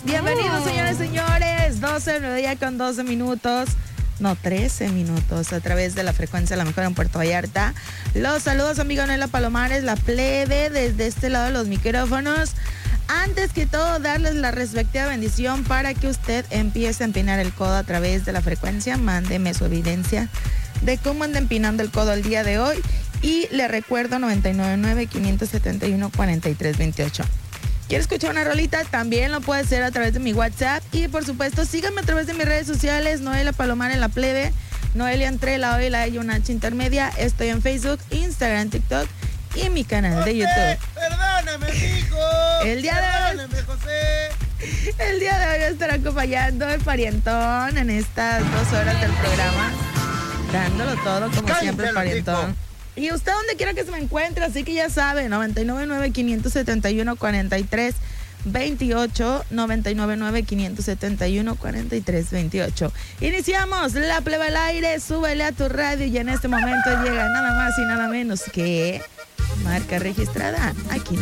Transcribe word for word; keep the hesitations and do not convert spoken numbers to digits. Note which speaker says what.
Speaker 1: Bienvenidos, señores y señores. doce, nueve día con doce minutos. No, trece minutos a través de la frecuencia La Mejor en Puerto Vallarta. Los saludos, amigo Nela Palomares, la plebe, desde este lado de los micrófonos. Antes que todo, darles la respectiva bendición para que usted empiece a empinar el codo a través de la frecuencia. Mándeme su evidencia de cómo anda empinando el codo el día de hoy. Y le recuerdo noventa y nueve nueve, quinientos setenta y uno, cuarenta y tres veintiocho. ¿Quiere escuchar una rolita? También lo puede hacer a través de mi WhatsApp. Y por supuesto, síganme a través de mis redes sociales. Noelia Palomar en la plebe. Noelia entre la O y la E y una H intermedia. Estoy en Facebook, Instagram, TikTok y mi canal de YouTube.
Speaker 2: Perdóname, mijo.
Speaker 1: El día de hoy.
Speaker 2: Perdóname, José.
Speaker 1: El día de hoy estará acompañando el parientón en estas dos horas del programa. Dándolo todo, como
Speaker 2: Cállate,
Speaker 1: siempre, el parientón.
Speaker 2: mijo.
Speaker 1: Y usted donde quiera que se me encuentre, así que ya sabe, noventa y nueve nueve, quinientos setenta y uno, cuarenta y tres veintiocho, noventa y nueve nueve, quinientos setenta y uno, cuarenta y tres veintiocho. Iniciamos La Plebe al Aire, súbele a tu radio y en este momento llega nada más y nada menos que marca registrada aquí.